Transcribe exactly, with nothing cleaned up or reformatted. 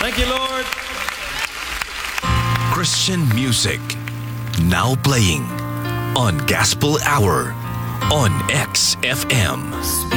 Thank you, Lord. Christian music. Now playing on Gospel Hour on X F M.